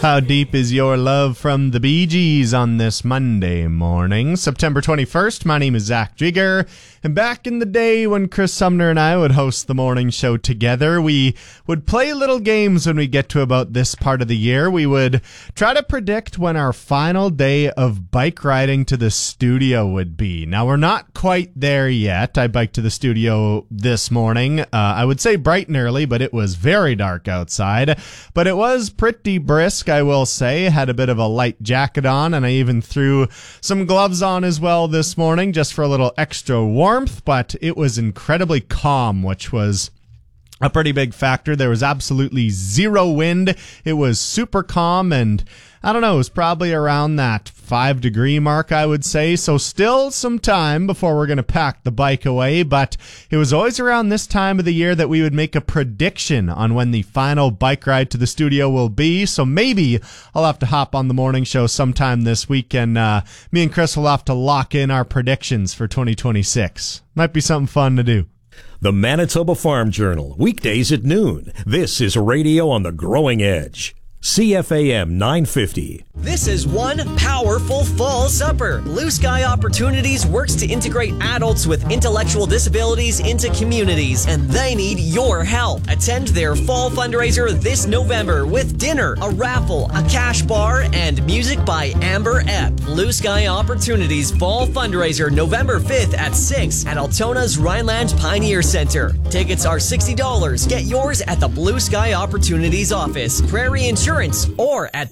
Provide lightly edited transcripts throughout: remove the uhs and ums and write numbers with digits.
How Deep Is Your Love from the Bee Gees on this Monday morning, September 21st. My name is Zach Jigger, and back in the day when Chris Sumner and I would host the morning show together, we would play little games when we get to about this part of the year. We would try to predict when our final day of bike riding to the studio would be. Now, we're not quite there yet. I biked to the studio this morning. I would say bright and early, but it was very dark outside. But it was pretty brisk, I will say. Had a bit of a light jacket on, and I even threw some gloves on as well this morning just for a little extra warmth, but it was incredibly calm, which was a pretty big factor. There was absolutely zero wind. It was super calm, and I don't know, it was probably around that 5-degree mark, I would say. So still some time before we're going to pack the bike away, but it was always around this time of the year that we would make a prediction on when the final bike ride to the studio will be. So maybe I'll have to hop on the morning show sometime this week, and me and Chris will have to lock in our predictions for 2026. Might be something fun to do. The Manitoba Farm Journal, weekdays at noon. This is Radio on the Growing Edge. CFAM 950. This is one powerful fall supper. Blue Sky Opportunities works to integrate adults with intellectual disabilities into communities, and they need your help. Attend their fall fundraiser this November with dinner, a raffle, a cash bar, and music by Amber Epp. Blue Sky Opportunities fall fundraiser November 5th at 6 at Altona's Rhineland Pioneer Center. Tickets are $60. Get yours at the Blue Sky Opportunities office, Prairie Insurance, or at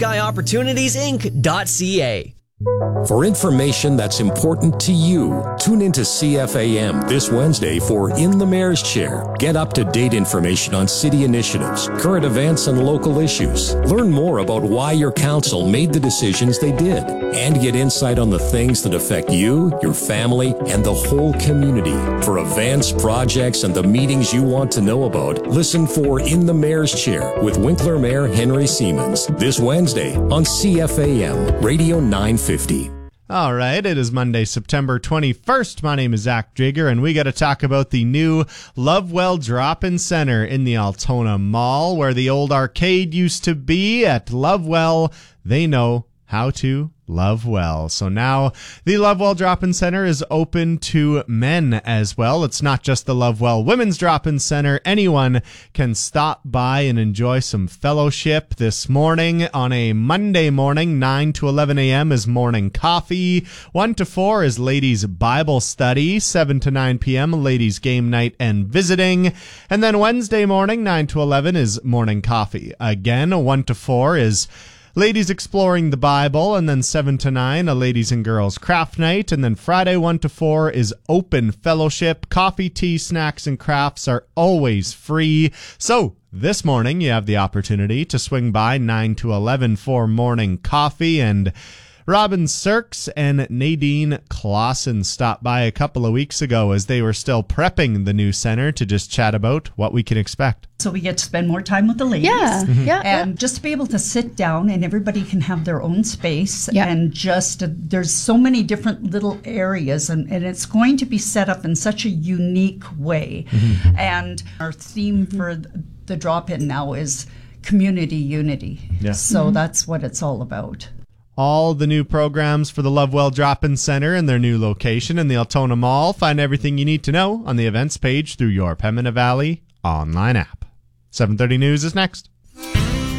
blueskyopportunitiesinc.ca. For information that's important to you, tune into CFAM this Wednesday for In the Mayor's Chair. Get up-to-date information on city initiatives, current events, and local issues. Learn more about why your council made the decisions they did, and get insight on the things that affect you, your family, and the whole community. For events, projects, and the meetings you want to know about, listen for In the Mayor's Chair with Winkler Mayor Henry Siemens this Wednesday on CFAM Radio 950. All right, it is Monday, September 21st. My name is Zach Jigger, and we got to talk about the new Lovewell Drop-In Center in the Altona Mall, where the old arcade used to be. At Lovewell, they know how to love well. So now the Lovewell Drop-In Center is open to men as well. It's not just the Lovewell Women's Drop-In Center. Anyone can stop by and enjoy some fellowship. This morning on a Monday morning, 9 to 11 a.m. is morning coffee. 1 to 4 is ladies' Bible study. 7 to 9 p.m. ladies' game night and visiting. And then Wednesday morning, 9 to 11 is morning coffee. Again, 1 to 4 is ladies exploring the Bible, and then 7 to 9, a ladies and girls craft night, and then Friday 1 to 4 is open fellowship. Coffee, tea, snacks, and crafts are always free. So this morning you have the opportunity to swing by 9 to 11 for morning coffee, and Robin Sirks and Nadine Clausen stopped by a couple of weeks ago as they were still prepping the new center to just chat about what we can expect. So we get to spend more time with the ladies. And just to be able to sit down and everybody can have their own space. And just there's so many different little areas, and it's going to be set up in such a unique way. And our theme for the drop-in now is community unity. So that's what it's all about. All the new programs for the Lovewell Drop-In Center and their new location in the Altona Mall. Find everything you need to know on the events page through your Pembina Valley online app. 7:30 News is next.